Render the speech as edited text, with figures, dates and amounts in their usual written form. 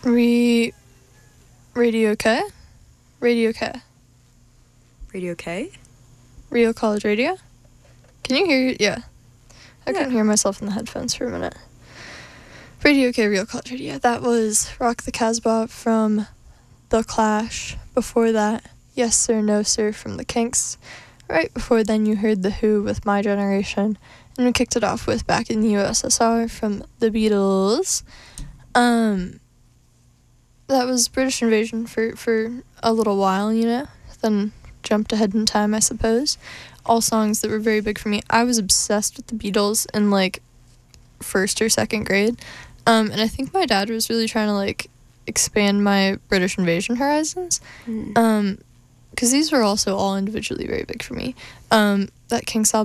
Radio K? Radio K. Radio K? Rio College Radio? Can you hear? Yeah. I Yeah. couldn't hear myself in the headphones for a minute. Radio K, Rio College Radio. That was Rock the Casbah from The Clash. Before that, Yes Sir, No Sir from The Kinks. Right before then, you heard The Who with My Generation. And we kicked it off with Back in the USSR from The Beatles. That was British Invasion for a little while, you know? Then jumped ahead in time, I suppose. All songs that were very big for me. I was obsessed with the Beatles in, like, 1st or 2nd grade. And I think my dad was really trying to, like, expand my British Invasion horizons. Because these were also all individually very big for me. That Kinks album